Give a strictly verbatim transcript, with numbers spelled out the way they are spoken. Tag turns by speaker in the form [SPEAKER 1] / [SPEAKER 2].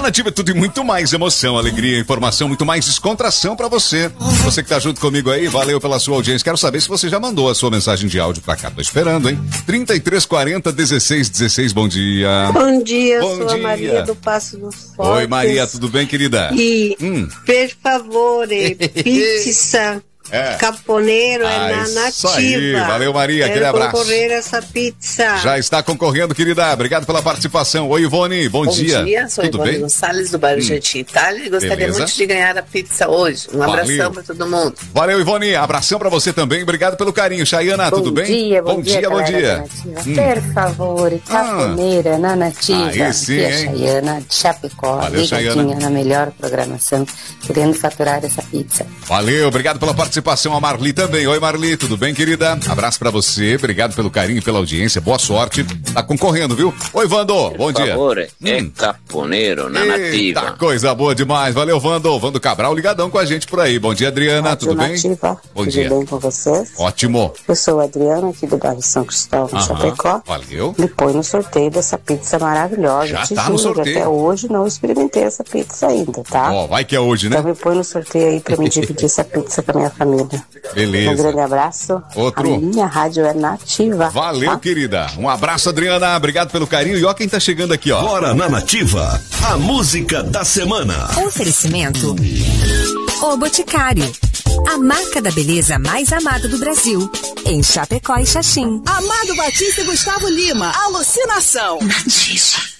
[SPEAKER 1] Na Nativa é tudo e muito mais emoção, alegria, informação, muito mais descontração pra você. Você que tá junto comigo aí, valeu pela sua audiência. Quero saber se você já mandou a sua mensagem de áudio pra cá. Tô esperando, hein? trinta e três quarenta, dezesseis dezesseis, bom dia.
[SPEAKER 2] Bom dia,
[SPEAKER 1] bom
[SPEAKER 2] sou a
[SPEAKER 1] dia.
[SPEAKER 2] Maria do Passo dos Fortes.
[SPEAKER 1] Oi, Maria, tudo bem, querida?
[SPEAKER 2] E,
[SPEAKER 1] hum.
[SPEAKER 2] por favor, pizza...
[SPEAKER 1] É.
[SPEAKER 2] Caponeiro
[SPEAKER 1] ah,
[SPEAKER 2] é na Nativa.
[SPEAKER 1] Isso aí, valeu, Maria,
[SPEAKER 2] Quero
[SPEAKER 1] aquele abraço.
[SPEAKER 2] concorrer a essa pizza.
[SPEAKER 1] Já está concorrendo, querida. Obrigado pela participação. Oi, Ivone, bom,
[SPEAKER 3] bom
[SPEAKER 1] dia.
[SPEAKER 3] Bom dia, sou
[SPEAKER 1] Tudo
[SPEAKER 3] Ivone
[SPEAKER 1] bem?
[SPEAKER 3] Gonçalves do bairro hum. Jardim Itália e gostaria Beleza. muito de ganhar a pizza hoje. Um
[SPEAKER 1] valeu.
[SPEAKER 3] abração para todo mundo.
[SPEAKER 1] Valeu, Ivone. Abração para você também. Obrigado pelo carinho. Chayana,
[SPEAKER 4] bom
[SPEAKER 1] tudo bem?
[SPEAKER 4] Dia, bom, bom dia, bom dia. Hum. Por favor, caponeira ah. na Nativa.
[SPEAKER 1] Aí sim,
[SPEAKER 4] aqui é a Chayana de Chapecó.
[SPEAKER 1] Valeu,
[SPEAKER 4] ligadinha
[SPEAKER 1] Chayana.
[SPEAKER 4] na melhor programação, querendo faturar essa pizza.
[SPEAKER 1] Valeu, obrigado pela participação. A Marli também. Oi, Marli, tudo bem, querida? Abraço pra você, obrigado pelo carinho e pela audiência, boa sorte. Tá concorrendo, viu? Oi, Vando, bom dia.
[SPEAKER 5] Por favor, é hum. caponeiro na Nativa.
[SPEAKER 1] Eita, coisa boa demais, valeu, Vando. Vando Cabral ligadão com a gente por aí. Bom dia, Adriana,
[SPEAKER 6] Rádio
[SPEAKER 1] tudo bem?
[SPEAKER 6] Nativa.
[SPEAKER 1] Bom
[SPEAKER 6] tudo
[SPEAKER 1] dia.
[SPEAKER 6] Tudo bem com vocês?
[SPEAKER 1] Ótimo.
[SPEAKER 6] Eu sou a Adriana, aqui do bairro São Cristóvão,
[SPEAKER 1] Aham,
[SPEAKER 6] Chapecó.
[SPEAKER 1] Valeu.
[SPEAKER 6] Me põe no sorteio dessa pizza maravilhosa.
[SPEAKER 1] Já
[SPEAKER 6] Te
[SPEAKER 1] tá
[SPEAKER 6] juro,
[SPEAKER 1] no sorteio.
[SPEAKER 6] Até hoje não experimentei essa pizza ainda, tá?
[SPEAKER 1] Ó, vai que é hoje, né?
[SPEAKER 6] Então me põe no sorteio aí pra me dividir essa pizza com a minha família.
[SPEAKER 1] Beleza.
[SPEAKER 6] Um grande abraço.
[SPEAKER 1] Outro.
[SPEAKER 6] A minha rádio é Nativa.
[SPEAKER 1] Valeu,
[SPEAKER 6] tá?
[SPEAKER 1] querida. Um abraço, Adriana. Obrigado pelo carinho. E ó quem tá chegando aqui, ó.
[SPEAKER 7] Agora na Nativa, a música da semana.
[SPEAKER 8] Oferecimento O Boticário, a marca da beleza mais amada do Brasil, em Chapecó e Xaxim.
[SPEAKER 9] Amado Batista e Gustavo Lima, alucinação.
[SPEAKER 8] Nativa.